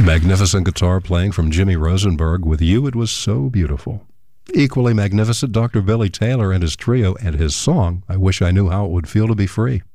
Magnificent guitar playing from Jimmy Rosenberg. With You, It Was So Beautiful. Equally magnificent, Dr. Billy Taylor and his trio and his song, I Wish I Knew How It Would Feel to Be Free.